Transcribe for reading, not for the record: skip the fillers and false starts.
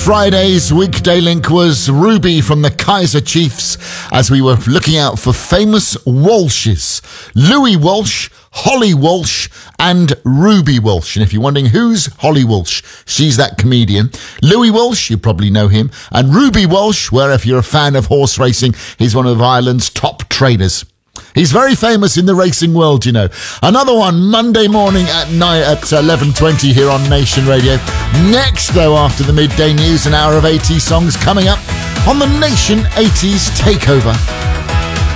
Friday's weekday link was Ruby from the Kaiser Chiefs as we were looking out for famous Walshes. Louis Walsh, Holly Walsh and Ruby Walsh. And if you're wondering who's Holly Walsh, she's that comedian. Louis Walsh, you probably know him. And Ruby Walsh, where if you're a fan of horse racing, he's one of Ireland's top trainers. He's very famous in the racing world, you know. Another one Monday morning at 11:20 here on Nation Radio. Next, though, after the midday news, an hour of 80s songs coming up on the Nation 80s Takeover.